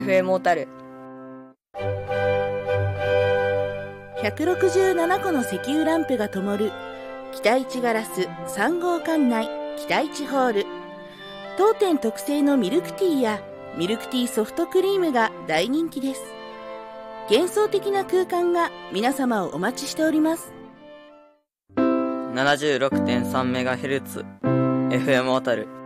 FM 小樽。 167個の石油ランプが灯る北一ガラス3号館内北一ホール。当店特製のミルクティーやミルクティーソフトクリームが大人気です。幻想的な空間が皆様をお待ちしております。 76.3MHz FM 小樽。